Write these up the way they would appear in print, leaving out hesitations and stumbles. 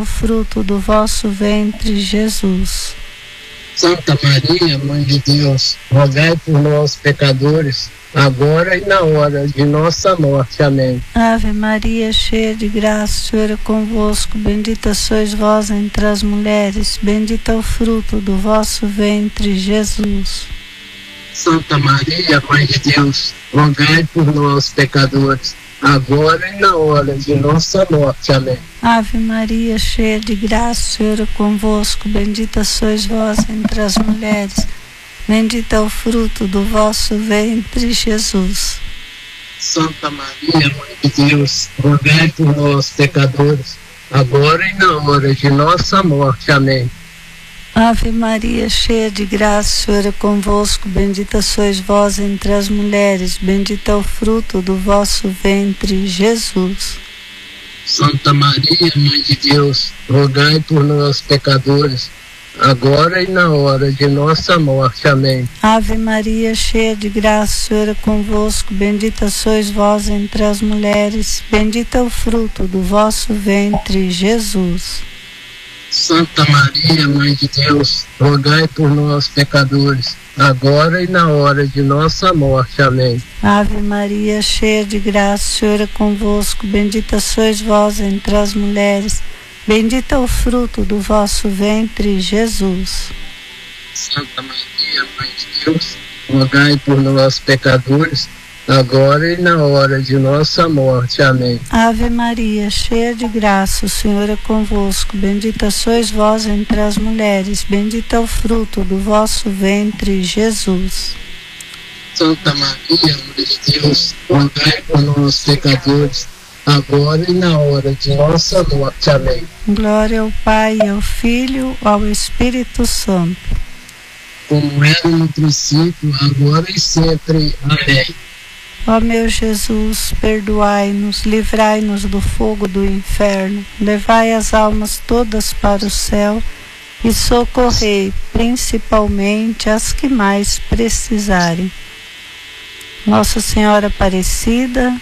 o fruto do vosso ventre, Jesus. Santa Maria, Mãe de Deus, rogai por nós, pecadores, agora e na hora de nossa morte. Amém. Ave Maria, cheia de graça, o Senhor é convosco. Bendita sois vós entre as mulheres, bendito é o fruto do vosso ventre, Jesus. Santa Maria, Mãe de Deus, rogai por nós, pecadores, agora e na hora de nossa morte. Amém. Ave Maria, cheia de graça, o Senhor é convosco. Bendita sois vós entre as mulheres, bendito é o fruto do vosso ventre, Jesus. Santa Maria, Mãe de Deus, rogai por nós, pecadores, agora e na hora de nossa morte. Amém. Ave Maria, cheia de graça, o Senhor é convosco. Bendita sois vós entre as mulheres, bendito é o fruto do vosso ventre, Jesus. Santa Maria, Mãe de Deus, rogai por nós, pecadores, agora e na hora de nossa morte. Amém. Ave Maria, cheia de graça, o Senhor é convosco. Bendita sois vós entre as mulheres, bendito é o fruto do vosso ventre, Jesus. Santa Maria, Mãe de Deus, rogai por nós, pecadores, agora e na hora de nossa morte. Amém. Ave Maria, cheia de graça, o Senhor é convosco. Bendita sois vós entre as mulheres, bendito é o fruto do vosso ventre, Jesus. Santa Maria, Mãe de Deus, rogai por nós, pecadores, agora e na hora de nossa morte. Amém. Ave Maria, cheia de graça, o Senhor é convosco. Bendita sois vós entre as mulheres, bendito é o fruto do vosso ventre, Jesus. Santa Maria, Mãe de Deus, rogai por nós, pecadores, agora e na hora de nossa morte. Amém. Glória ao Pai, ao Filho, ao Espírito Santo. Como era no princípio, agora e sempre. Amém. Ó meu Jesus, perdoai-nos, livrai-nos do fogo do inferno, levai as almas todas para o céu e socorrei principalmente as que mais precisarem. Nossa Senhora Aparecida,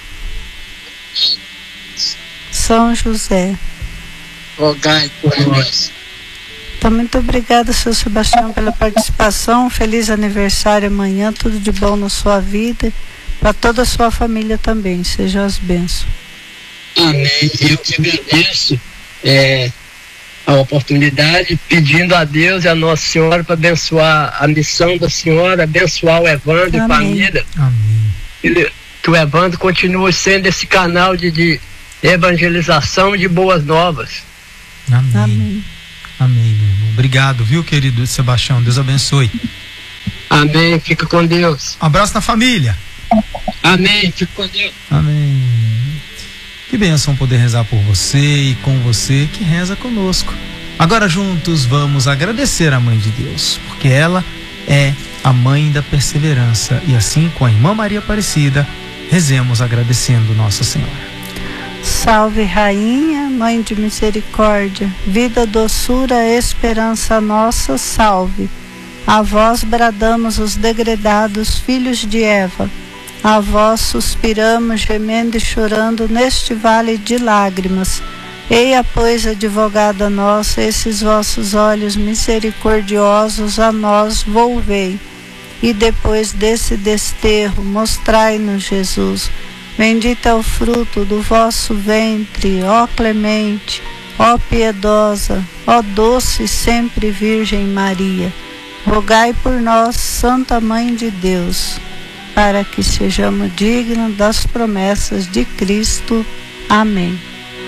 São José, rogai por nós. Então, muito obrigada, seu Sebastião, pela participação. Feliz aniversário amanhã, tudo de bom na sua vida. Para toda a sua família também, sejam as bênçãos. Amém. Eu que agradeço a oportunidade, pedindo a Deus e a Nossa Senhora para abençoar a missão da senhora, abençoar o Evandro e a família. Amém. Que o Evandro continue sendo esse canal de evangelização e de boas novas. Amém. Amém. Amém, meu irmão. Obrigado, viu, querido Sebastião? Deus abençoe. Amém. Fica com Deus. Abraço na família. Amém, fico com Deus. Amém. Que bênção poder rezar por você e com você que reza conosco. Agora juntos vamos agradecer a Mãe de Deus, porque ela é a Mãe da perseverança. E assim, com a Irmã Maria Aparecida, rezemos agradecendo Nossa Senhora. Salve Rainha, Mãe de Misericórdia, vida, doçura, esperança nossa, salve. A vós bradamos os degredados filhos de Eva. A vós suspiramos, gemendo e chorando neste vale de lágrimas. Eia, pois, advogada nossa, esses vossos olhos misericordiosos a nós volvei. E depois desse desterro, mostrai-nos Jesus. Bendito é o fruto do vosso ventre, ó clemente, ó piedosa, ó doce sempre Virgem Maria. Rogai por nós, Santa Mãe de Deus, para que sejamos dignos das promessas de Cristo. Amém.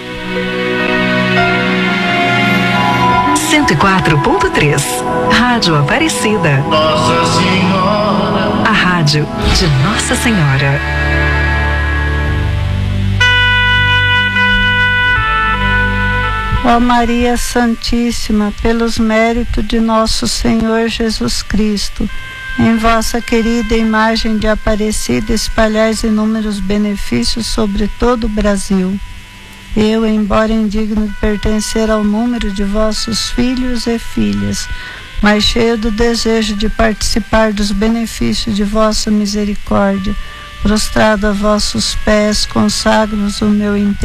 104.3 Rádio Aparecida. Nossa Senhora. A rádio de Nossa Senhora. Ó Maria Santíssima, pelos méritos de nosso Senhor Jesus Cristo, em vossa querida imagem de Aparecida, espalhais inúmeros benefícios sobre todo o Brasil. Eu, embora indigno de pertencer ao número de vossos filhos e filhas, mas cheio do desejo de participar dos benefícios de vossa misericórdia, prostrado a vossos pés, consagro-vos o meu